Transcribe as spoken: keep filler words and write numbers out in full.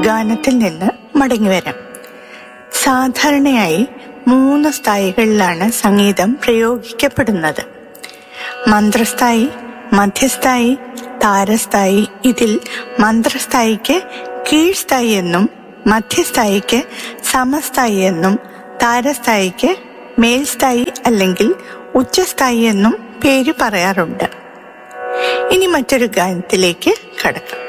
ഗാനത്തിൽ നിന്ന് മടങ്ങി വരാം. സാധാരണയായി മൂന്ന് സ്ഥായികളിലാണ് സംഗീതം പ്രയോഗിക്കപ്പെടുന്നത്. മന്ത്രസ്ഥായി, മധ്യസ്ഥായി, താരസ്ഥായി. ഇതിൽ മന്ത്രസ്ഥായിക്ക് കീഴ്സ്ഥായി എന്നും മധ്യസ്ഥായിക്ക് സമസ്ഥായി എന്നും താരസ്ഥായിക്ക് മേൽസ്ഥായി അല്ലെങ്കിൽ ഉച്ചസ്ഥായി എന്നും പേര് പറയാറുണ്ട്. ഇനി മറ്റൊരു ഗാനത്തിലേക്ക് കടക്കാം.